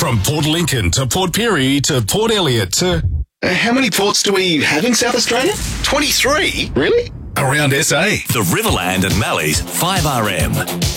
From Port Lincoln to Port Pirie to Port Elliot to... How many ports do we have in South Australia? 23? Really? around SA. The Riverland and Mallee's 5RM.